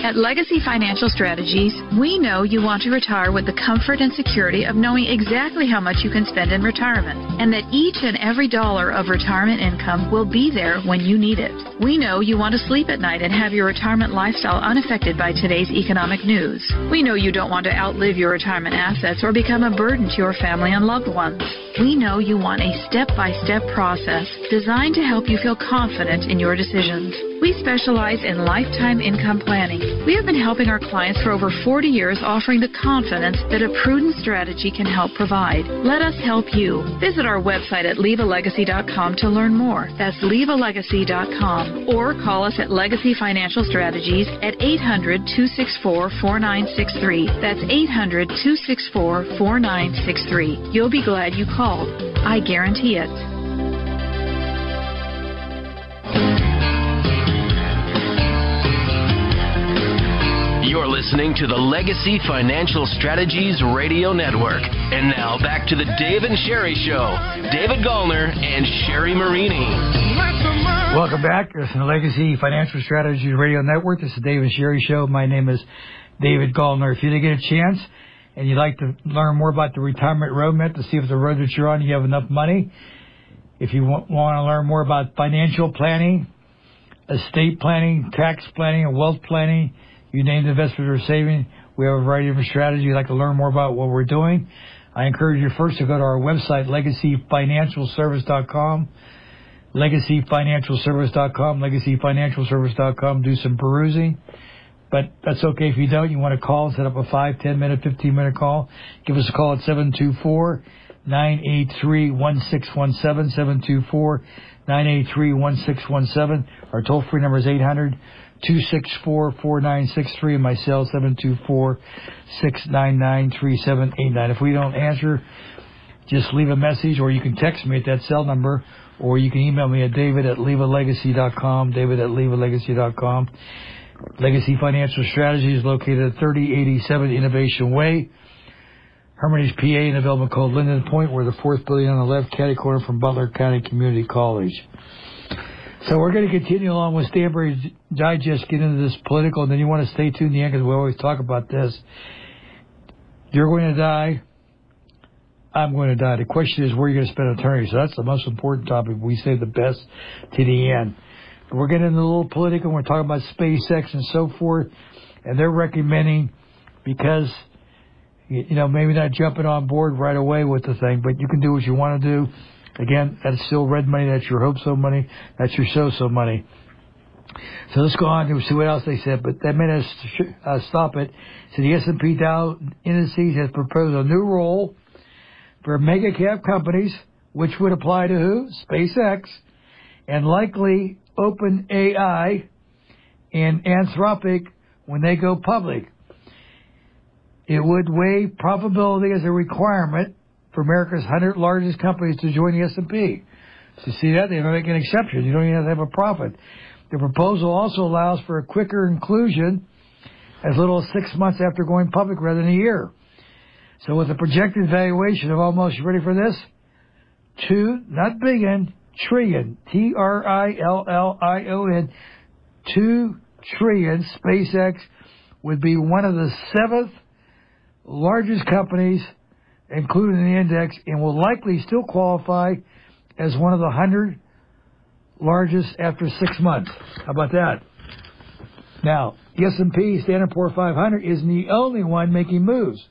At Legacy Financial Strategies, we know you want to retire with the comfort and security of knowing exactly how much you can spend in retirement, and that each and every dollar of retirement income will be there when you need it. We know you want to sleep at night and have your retirement lifestyle unaffected by today's economic news. We know you don't want to outlive your retirement assets or become a burden to your family and loved ones. We know you want a step-by-step process designed to help you feel confident in your decisions. We specialize in lifetime income planning. We have been helping our clients for over 40 years, offering the confidence that a prudent strategy can help provide. Let us help you. Visit our website at leavalegacy.com to learn more. That's leavalegacy.com. Or call us at Legacy Financial Strategies at 800-264-4963. That's 800-264-4963. You'll be glad you called. I guarantee it. You're listening to the Legacy Financial Strategies Radio Network. And now back to the Dave and Sherry Show. David Gallner and Sherry Marini. Welcome back. This is the Legacy Financial Strategies Radio Network. This is the Dave and Sherry Show. My name is David Gallner. If you didn't get a chance and you'd like to learn more about the retirement roadmap to see if the road that you're on you have enough money, if you want to learn more about financial planning, estate planning, tax planning, and wealth planning, you name the investment or saving, we have a variety of different strategies. You'd like to learn more about what we're doing, I encourage you first to go to our website, legacyfinancialservice.com, legacyfinancialservice.com, legacyfinancialservice.com. Do some perusing. But that's okay if you don't. You want to call, set up a 5, 10-minute, 15-minute call. Give us a call at 724-983-1617, 724-983-1617. Our toll-free number is 800-264-4963, and my cell 724-699-3789. If we don't answer, just leave a message, or you can text me at that cell number, or you can email me at david@leavalegacy.com, david@leavalegacy.com. Legacy Financial Strategy is located at 3087 Innovation Way, Hermitage, PA, and a development called Linden Point. We're the fourth building on the left, catty corner from Butler County Community College. So we're going to continue along with Stanbury Digest, get into this political, and then you want to stay tuned in the end because we always talk about this. You're going to die. I'm going to die. The question is where you're going to spend eternity. So that's the most important topic. We save the best to the end. We're getting into a little political, and we're talking about SpaceX and so forth, and they're recommending, because, you know, maybe not jumping on board right away with the thing, but you can do what you want to do. Again, that's still red money, that's your hope-so money, that's your so-so money. So let's go on and see what else they said, but that made us stop it. So the S&P Dow Indices has proposed a new rule for mega-cap companies, which would apply to who? SpaceX, and likely OpenAI and Anthropic when they go public. It would waive profitability as a requirement for America's 100 largest companies to join the S&P. So you see that? They don't make an exception. You don't even have to have a profit. The proposal also allows for a quicker inclusion as little as 6 months after going public rather than a year. So with a projected valuation of almost, you ready for this? $2 trillion, TRILLION, $2 trillion, SpaceX would be one of the 7th largest companies included in the index, and will likely still qualify as one of the 100 largest after 6 months. How about that? Now, the S&P Standard & Poor's 500 isn't the only one making moves.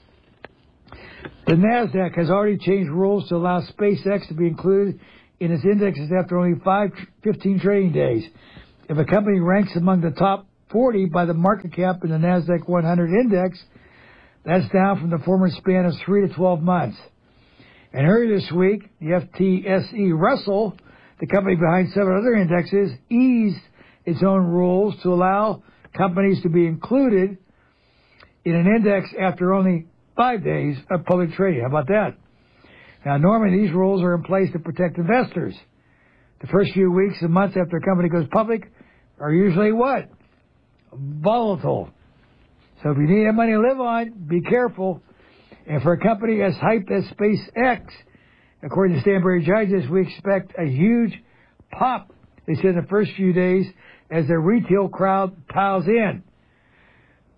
The NASDAQ has already changed rules to allow SpaceX to be included in its indexes after only 15 trading days. If a company ranks among the top 40 by the market cap in the NASDAQ 100 index, that's down from the former span of 3 to 12 months. And earlier this week, the FTSE Russell, the company behind 7 other indexes, eased its own rules to allow companies to be included in an index after only 5 days of public trading. How about that? Now, normally these rules are in place to protect investors. The first few weeks and months after a company goes public are usually what? Volatile. So if you need that money to live on, be careful. And for a company as hyped as SpaceX, according to Stanbury Digest, we expect a huge pop, they said, in the first few days as the retail crowd piles in.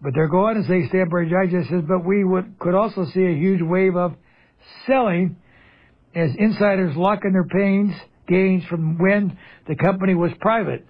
But they're going to say, Stanbury Digest says, but we could also see a huge wave of selling as insiders lock in their gains from when the company was private.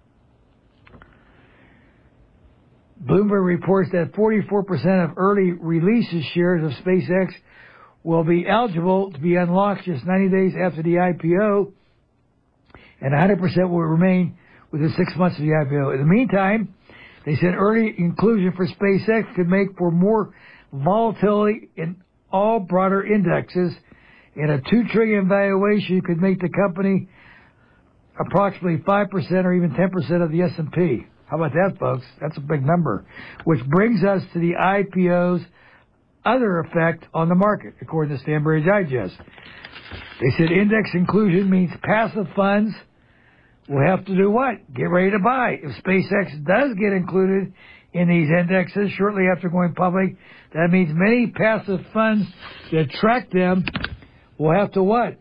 Bloomberg reports that 44% of early releases shares of SpaceX will be eligible to be unlocked just 90 days after the IPO, and 100% will remain within 6 months of the IPO. In the meantime, they said early inclusion for SpaceX could make for more volatility in all broader indexes, and a $2 trillion valuation could make the company approximately 5% or even 10% of the S&P. How about that, folks? That's a big number. Which brings us to the IPO's other effect on the market, according to Stanbury Digest. They said index inclusion means passive funds will have to do what? Get ready to buy. If SpaceX does get included in these indexes shortly after going public, that means many passive funds that track them will have to what?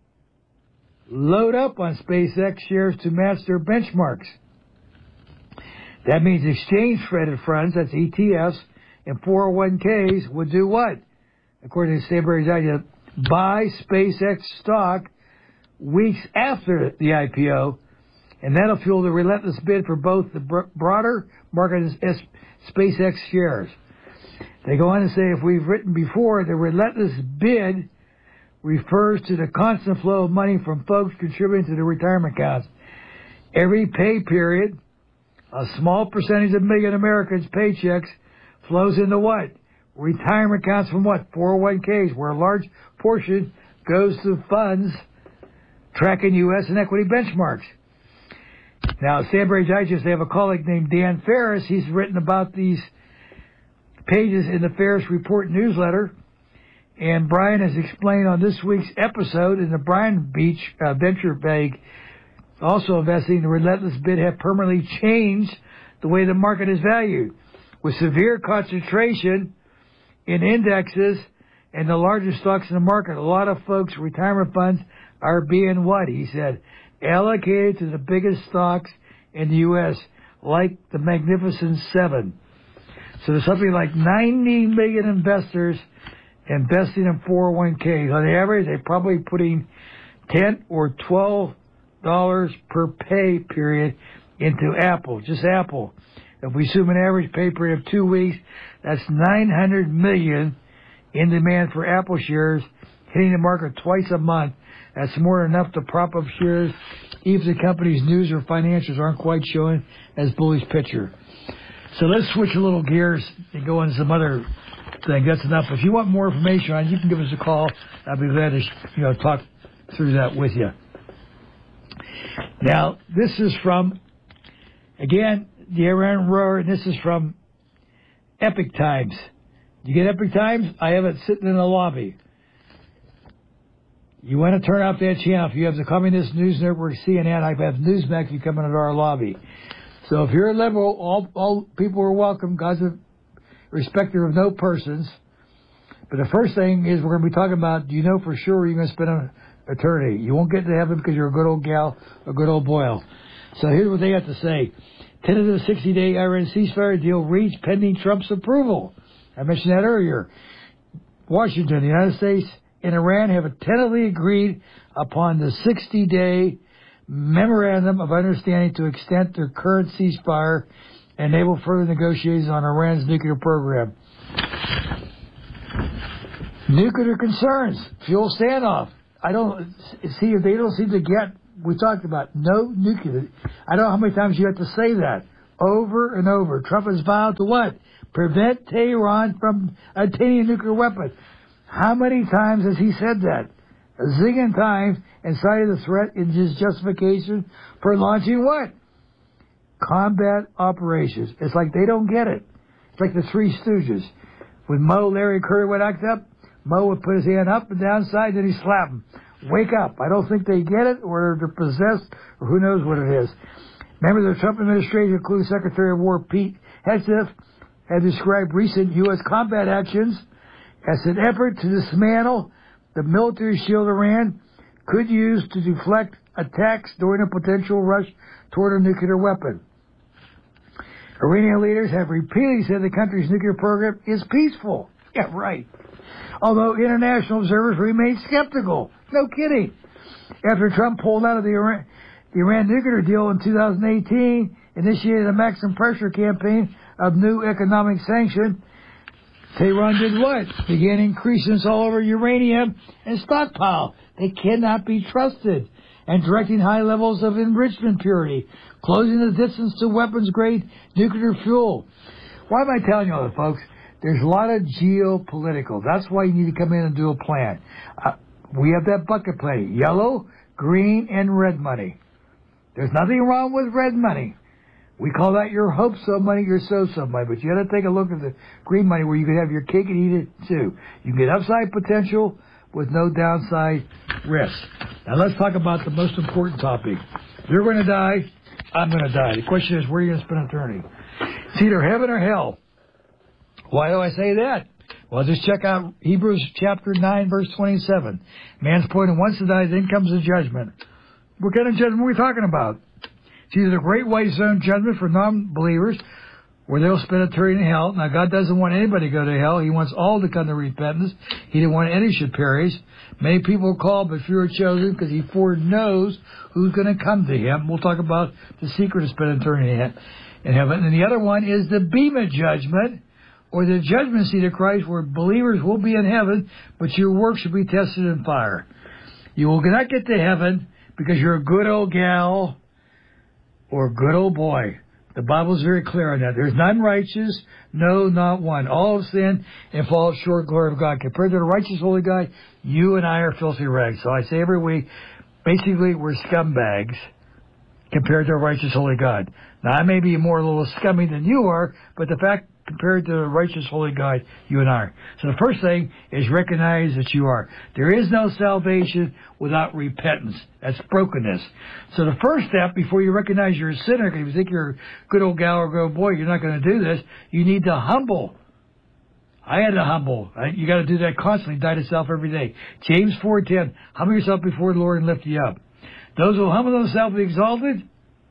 Load up on SpaceX shares to match their benchmarks. That means exchange-traded funds, that's ETFs, and 401ks would do what? According to Stanbury Digest, buy SpaceX stock weeks after the IPO, and that'll fuel the relentless bid for both the broader market as SpaceX shares. They go on to say, if we've written before, the relentless bid refers to the constant flow of money from folks contributing to the retirement accounts. Every pay period, a small percentage of million Americans' paychecks flows into what? Retirement accounts from what? 401ks, where a large portion goes to funds tracking U.S. and equity benchmarks. Now, Stanbury Digest, they have a colleague named Dan Ferris. He's written about these pages in the Ferris Report newsletter. And Brian has explained on this week's episode in the Brian Beach Venture Bank, also investing, the relentless bid have permanently changed the way the market is valued. With severe concentration in indexes and the largest stocks in the market, a lot of folks' retirement funds are being what? He said, allocated to the biggest stocks in the U.S., like the Magnificent Seven. So there's something like 90 million investors investing in 401ks. On the average, they're probably putting $10 or $12 per pay period into Apple, just Apple. If we assume an average pay period of 2 weeks, that's 900 million in demand for Apple shares, hitting the market twice a month. That's more than enough to prop up shares, even if the company's news or financials aren't quite showing as bullish picture. So let's switch a little gears and go into some other thing. That's enough. If you want more information on it, you can give us a call. I'll be glad to talk through that with you. Now, this is from, again, the Iran War, and this is from Epic Times. You get Epic Times? I have it sitting in the lobby. You want to turn off that channel. If you have the Communist News Network, CNN, I have Newsmax, you come into our lobby. So if you're a liberal, all people are welcome. God's a respecter of no persons. But the first thing is we're going to be talking about, do you know for sure you're going to spend an eternity? You won't get to heaven because you're a good old gal, a good old boy. So here's what they have to say. Tentative 60-day Iran ceasefire deal reached pending Trump's approval. I mentioned that earlier. Washington, the United States, and Iran have tentatively agreed upon the 60-day memorandum of understanding to extend their current ceasefire and enable further negotiations on Iran's nuclear program. Nuclear concerns, fuel standoff. They don't seem to get, we talked about no nuclear. I don't know how many times you have to say that over and over. Trump has vowed to what? Prevent Tehran from obtaining a nuclear weapon. How many times has he said that? A zillion times, and cited the threat in his justification for launching what? Combat operations. It's like they don't get it. It's like the Three Stooges. When Larry Curry would act up, Moe would put his hand up and down side, then he'd slap him. Wake up. I don't think they get it, or they're possessed, or who knows what it is. Members of the Trump administration, including Secretary of War Pete Hegseth, have described recent U.S. combat actions as an effort to dismantle the military shield Iran could use to deflect attacks during a potential rush toward a nuclear weapon. Iranian leaders have repeatedly said the country's nuclear program is peaceful. Yeah, right. Although international observers remain skeptical. No kidding. After Trump pulled out of the Iran nuclear deal in 2018, initiated a maximum pressure campaign of new economic sanction, Tehran did what? Began increasing all over uranium and stockpile. They cannot be trusted. And directing high levels of enrichment purity, closing the distance to weapons-grade nuclear fuel. Why am I telling you all that, folks? There's a lot of geopolitical. That's why you need to come in and do a plan. We have that bucket plan, yellow, green, and red money. There's nothing wrong with red money. We call that your hope-so money, your so-so money. But you got to take a look at the green money where you can have your cake and eat it, too. You can get upside potential with no downside risk. Now let's talk about the most important topic. You're going to die. I'm going to die. The question is, where are you going to spend eternity? It's either heaven or hell. Why do I say that? Well, just check out Hebrews chapter 9, verse 27. Man's appointed once to die, then comes the judgment. What kind of judgment are we talking about? It's either the great white throne judgment for non-believers, where they'll spend eternity in hell. Now, God doesn't want anybody to go to hell. He wants all to come to repentance. He didn't want any should perish. Many people are called, but few are chosen, because He foreknows who's going to come to Him. We'll talk about the secret to spend eternity in heaven. And the other one is the Bema judgment, or the judgment seat of Christ, where believers will be in heaven, but your work should be tested in fire. You will not get to heaven because you're a good old gal or a good old boy. The Bible is very clear on that. There's none righteous, no, not one. All have sinned and fall short of the glory of God. Compared to the righteous, holy God, you and I are filthy rags. So I say every week, basically, we're scumbags compared to a righteous, holy God. Now, I may be more a little scummy than you are, but the fact, compared to the righteous, holy God, you and I are. So the first thing is recognize that you are. There is no salvation without repentance. That's brokenness. So the first step, before you recognize you're a sinner, because if you think you're a good old gal or good old boy, you're not going to do this, you need to humble. I had to humble. You got to do that constantly. Die to self every day. James 4:10, humble yourself before the Lord and lift you up. Those who humble themselves will be exalted.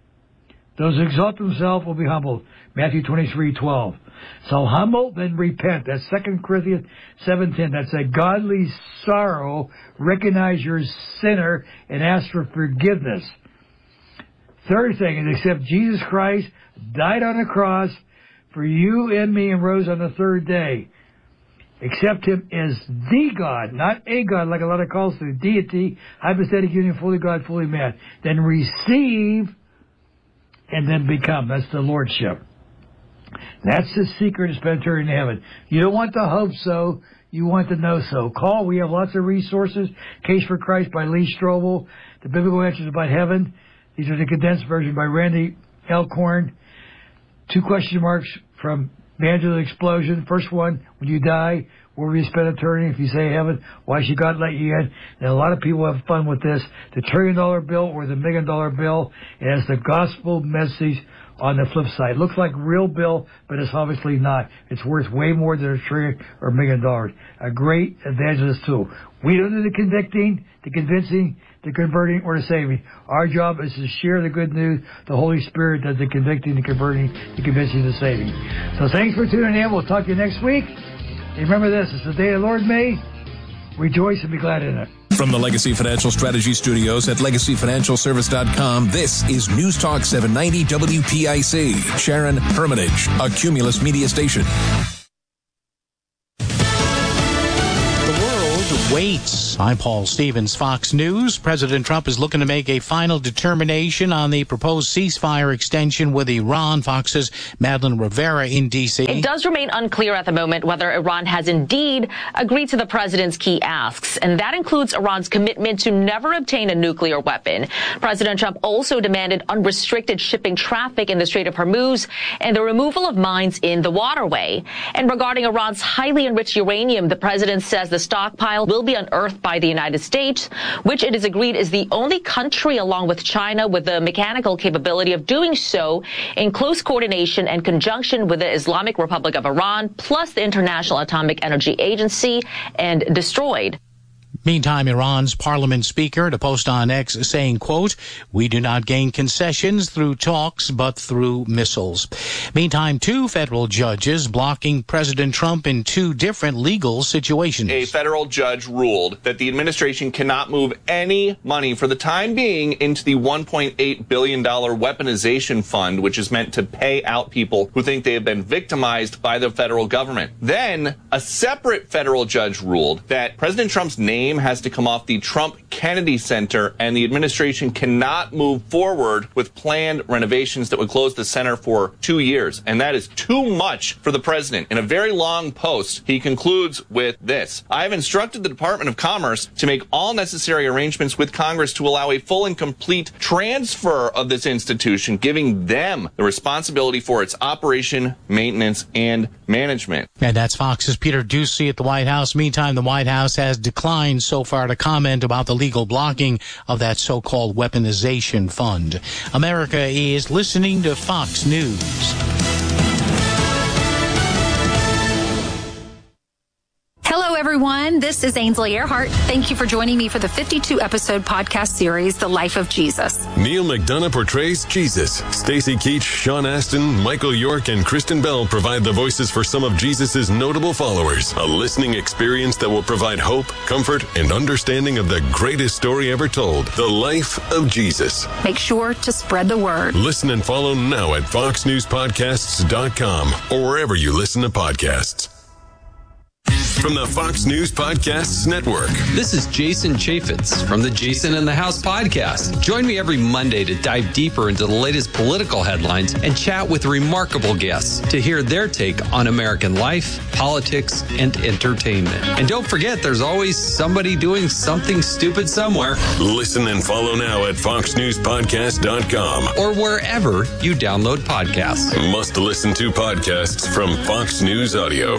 Those who exalt themselves will be humbled. Matthew 23:12. So humble, then repent. That's 2 Corinthians 7:10. That's a godly sorrow. Recognize you're a sinner and ask for forgiveness. Third thing is accept Jesus Christ died on the cross for you and me and rose on the third day. Accept Him as the God, not a God like a lot of calls to deity, hypostatic union, fully God, fully man. Then receive and then become. That's the Lordship. That's the secret to spend eternity in heaven. You don't want to hope so. You want to know so. Call. We have lots of resources. Case for Christ by Lee Strobel. The Biblical Answers About Heaven. These are the condensed version by Randy Elkhorn. 2 question marks from Evangel Explosion. First one, when you die, where will you spend eternity? If you say heaven, why should God let you in? And a lot of people have fun with this. The $1 trillion bill or the $1 million bill. It has the gospel message on the flip side. It looks like real bill, but it's obviously not. It's worth way more than $1 trillion or $1 million. A great evangelist tool. We don't do the convicting, the convincing, the converting, or the saving. Our job is to share the good news. The Holy Spirit does the convicting, the converting, the convincing, the saving. So thanks for tuning in. We'll talk to you next week. And remember this, it's the day the Lord made. Rejoice and be glad in it. From the Legacy Financial Strategy Studios at LegacyFinancialService.com, this is News Talk 790 WPIC. Sharon Hermitage, a Cumulus Media station. Waits. I'm Paul Stevens, Fox News. President Trump is looking to make a final determination on the proposed ceasefire extension with Iran. Fox's Madeline Rivera in D.C. It does remain unclear at the moment whether Iran has indeed agreed to the president's key asks, and that includes Iran's commitment to never obtain a nuclear weapon. President Trump also demanded unrestricted shipping traffic in the Strait of Hormuz and the removal of mines in the waterway. And regarding Iran's highly enriched uranium, the president says the stockpile will be unearthed by the United States, which it is agreed is the only country along with China with the mechanical capability of doing so in close coordination and conjunction with the Islamic Republic of Iran, plus the International Atomic Energy Agency, and destroyed. Meantime, Iran's parliament speaker to post on X saying, quote, "We do not gain concessions through talks, but through missiles." Meantime, 2 federal judges blocking President Trump in 2 different legal situations. A federal judge ruled that the administration cannot move any money for the time being into the $1.8 billion weaponization fund, which is meant to pay out people who think they have been victimized by the federal government. Then a separate federal judge ruled that President Trump's name has to come off the Trump Kennedy Center, and the administration cannot move forward with planned renovations that would close the center for 2 years. And that is too much for the president. In a very long post, he concludes with this: "I have instructed the Department of Commerce to make all necessary arrangements with Congress to allow a full and complete transfer of this institution, giving them the responsibility for its operation, maintenance, and management." And that's Fox's Peter Doocy at the White House. Meantime, the White House has declined so far to comment about the legal blocking of that so-called weaponization fund. America is listening to Fox News. Hello, everyone. This is Ainsley Earhart. Thank you for joining me for the 52-episode podcast series, The Life of Jesus. Neil McDonough portrays Jesus. Stacy Keach, Sean Astin, Michael York, and Kristen Bell provide the voices for some of Jesus' notable followers. A listening experience that will provide hope, comfort, and understanding of the greatest story ever told, The Life of Jesus. Make sure to spread the word. Listen and follow now at foxnewspodcasts.com or wherever you listen to podcasts. From the Fox News Podcasts Network. This is Jason Chaffetz from the Jason in the House podcast. Join me every Monday to dive deeper into the latest political headlines and chat with remarkable guests to hear their take on American life, politics, and entertainment. And don't forget, there's always somebody doing something stupid somewhere. Listen and follow now at foxnewspodcast.com or wherever you download podcasts. Must listen to podcasts from Fox News Audio.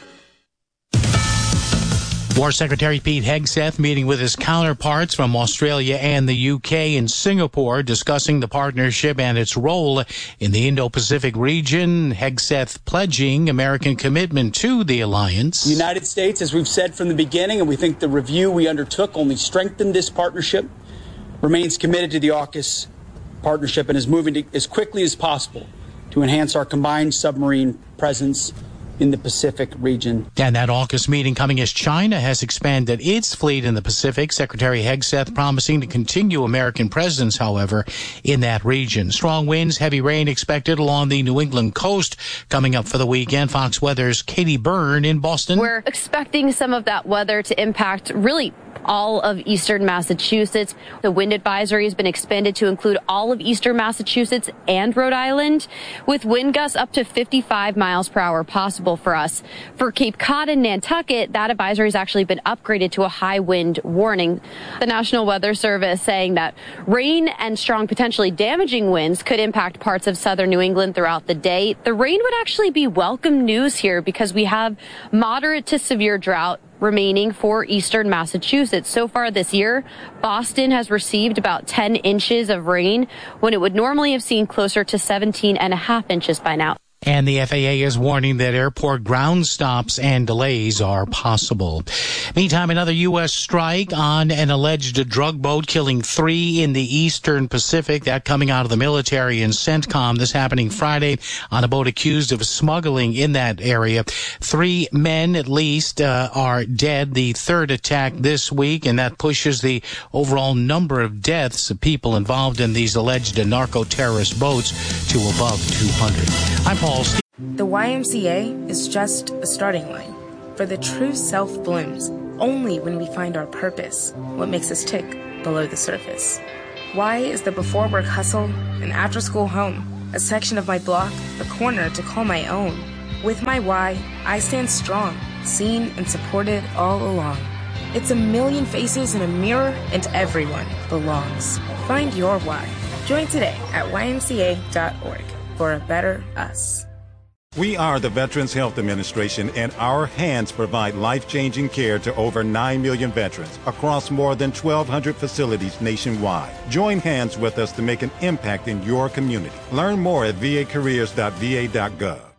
War Secretary Pete Hegseth meeting with his counterparts from Australia and the UK in Singapore, discussing the partnership and its role in the Indo-Pacific region. Hegseth pledging American commitment to the alliance. The United States, as we've said from the beginning, and we think the review we undertook only strengthened this partnership, remains committed to the AUKUS partnership and is moving as quickly as possible to enhance our combined submarine presence in the Pacific region. And that AUKUS meeting coming as China has expanded its fleet in the Pacific. Secretary Hegseth promising to continue American presence, however, in that region. Strong winds, heavy rain expected along the New England coast coming up for the weekend. Fox Weather's Katie Byrne in Boston. We're expecting some of that weather to impact really all of eastern Massachusetts. The wind advisory has been expanded to include all of eastern Massachusetts and Rhode Island, with wind gusts up to 55 miles per hour possible for us. For Cape Cod and Nantucket, that advisory has actually been upgraded to a high wind warning. The National Weather Service saying that rain and strong, potentially damaging winds could impact parts of southern New England throughout the day. The rain would actually be welcome news here because we have moderate to severe drought remaining for eastern Massachusetts. So far this year, Boston has received about 10 inches of rain when it would normally have seen closer to 17.5 inches by now. And the FAA is warning that airport ground stops and delays are possible. Meantime, another U.S. strike on an alleged drug boat killing 3 in the eastern Pacific. That coming out of the military in CENTCOM. This happening Friday on a boat accused of smuggling in that area. 3 men at least are dead. The third attack this week, and that pushes the overall number of deaths of people involved in these alleged narco-terrorist boats to above 200. I'm Paul Stevens. The YMCA is just a starting line, for the true self blooms only when we find our purpose, what makes us tick below the surface. Y is the before work hustle, an after school home, a section of my block, a corner to call my own. With my Y, I stand strong, seen and supported all along. It's a million faces in a mirror, and everyone belongs. Find your why. Join today at ymca.org for a better us. We are the Veterans Health Administration, and our hands provide life-changing care to over 9 million veterans across more than 1,200 facilities nationwide. Join hands with us to make an impact in your community. Learn more at vacareers.va.gov.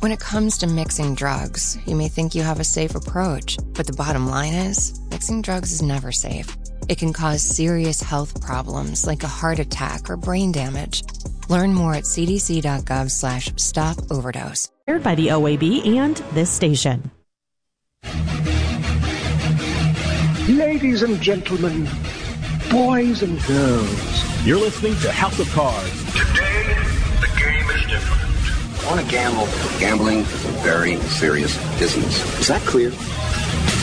When it comes to mixing drugs, you may think you have a safe approach, but the bottom line is, mixing drugs is never safe. It can cause serious health problems like a heart attack or brain damage. Learn more at cdc.gov/stop-overdose. Aired by the OAB and this station. Ladies and gentlemen, boys and girls, you're listening to House of Cards. Today, the game is different. I want to gamble. Gambling is a very serious business. Is that clear?